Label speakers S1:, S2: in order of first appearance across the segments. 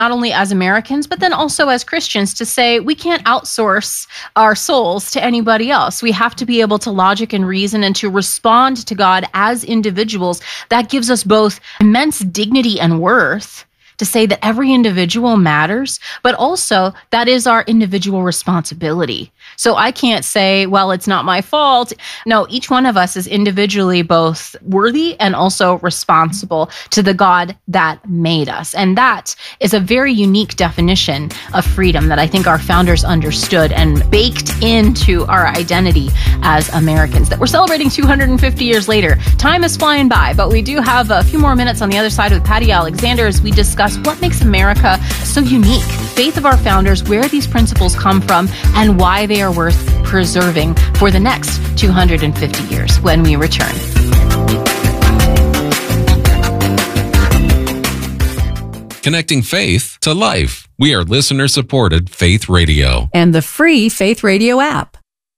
S1: not only as Americans, but then also as Christians, to say we can't outsource our souls to anybody else. We have to be able to logic and reason and to respond to God as individuals. That gives us both immense dignity and worth, to say that every individual matters, but also that is our individual responsibility. So I can't say, well, it's not my fault. No, each one of us is individually both worthy and also responsible to the God that made us. And that is a very unique definition of freedom that I think our founders understood and baked into our identity as Americans, that we're celebrating 250 years later. Time is flying by, but we do have a few more minutes on the other side with Patty Alexander as we discuss what makes America so unique, faith of our founders, where these principles come from, and why they are worth preserving for the next 250 years when we return.
S2: Connecting faith to life. We are listener-supported Faith Radio.
S3: And the free Faith Radio app.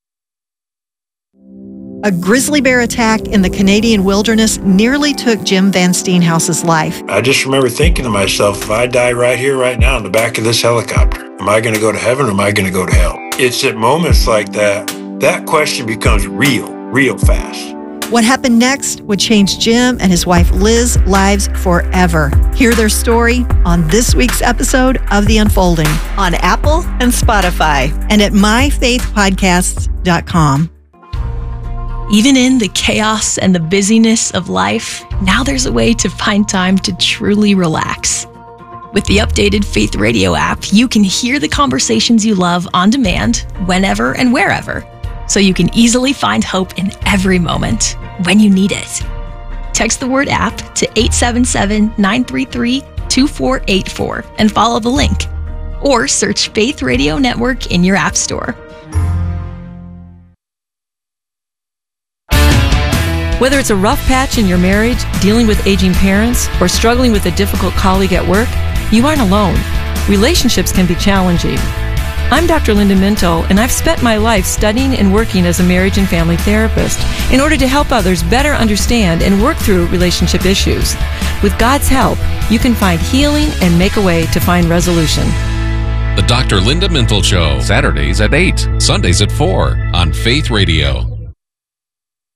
S4: A grizzly bear attack in the Canadian wilderness nearly took Jim Van Steenhouse's life.
S5: I just remember thinking to myself, if I die right here, right now, in the back of this helicopter, am I going to go to heaven or am I going to go to hell? It's at moments like that question becomes real fast.
S4: What happened next would change Jim and his wife Liz's lives forever. Hear their story on this week's episode of The Unfolding on Apple and Spotify and at myfaithpodcasts.com.
S6: Even in the chaos and the busyness of life, now there's a way to find time to truly relax. With the updated Faith Radio app, you can hear the conversations you love on demand, whenever and wherever, so you can easily find hope in every moment when you need it. Text the word app to 877-933-2484 and follow the link, or search Faith Radio Network in your app store.
S3: Whether it's a rough patch in your marriage, dealing with aging parents, or struggling with a difficult colleague at work, you aren't alone. Relationships can be challenging. I'm Dr. Linda Minto, and I've spent my life studying and working as a marriage and family therapist in order to help others better understand and work through relationship issues. With God's help, you can find healing and make a way to find resolution.
S2: The Dr. Linda Minto Show, Saturdays at 8, Sundays at 4 on Faith Radio.